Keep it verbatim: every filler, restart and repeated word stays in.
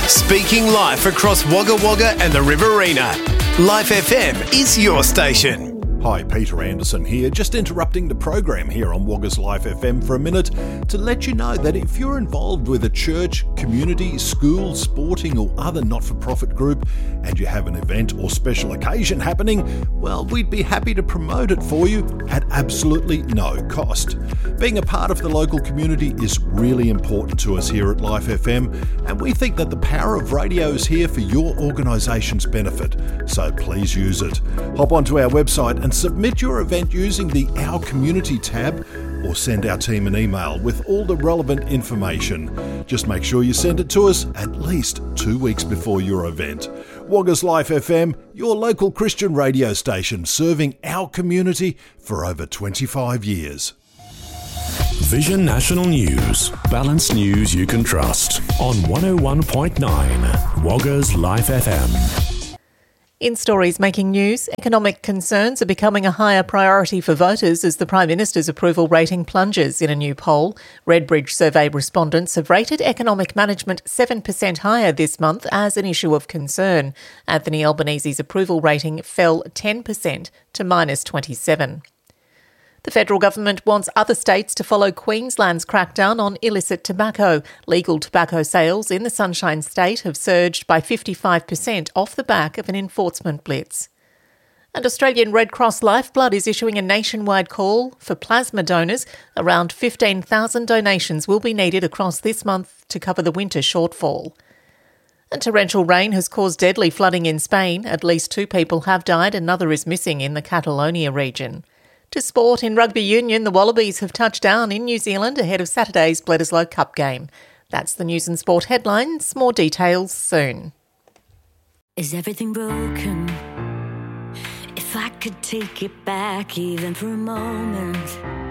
Speaking life across Wagga Wagga and the Riverina. Life F M is your station. Hi, Peter Anderson here, just interrupting the program here on Wagga's Life F M for a minute to let you know that if you're involved with a church, community, school, sporting or other not-for-profit group and you have an event or special occasion happening, well, we'd be happy to promote it for you at absolutely no cost. Being a part of the local community is really important to us here at Life F M, and we think that the power of radio is here for your organisation's benefit, so please use it. Hop onto our website and submit your event using the Our Community tab, or send our team an email with all the relevant information. Just make sure you send it to us at least two weeks before your event. Wagga's Life F M, your local Christian radio station, serving our community for over twenty-five years. Vision National News. Balanced news you can trust on one oh one point nine Wagga's Life F M. In stories making news, economic concerns are becoming a higher priority for voters as the Prime Minister's approval rating plunges in a new poll. Redbridge survey respondents have rated economic management seven percent higher this month as an issue of concern. Anthony Albanese's approval rating fell ten percent to minus twenty-seven. The federal government wants other states to follow Queensland's crackdown on illicit tobacco. Legal tobacco sales in the Sunshine State have surged by fifty-five percent off the back of an enforcement blitz. And Australian Red Cross Lifeblood is issuing a nationwide call for plasma donors. Around fifteen thousand donations will be needed across this month to cover the winter shortfall. And torrential rain has caused deadly flooding in Spain. At least two people have died, another is missing in the Catalonia region. To sport, in rugby union, the Wallabies have touched down in New Zealand ahead of Saturday's Bledisloe Cup game. That's the news and sport headlines. More details soon. Is everything broken? If I could take it back even for a moment.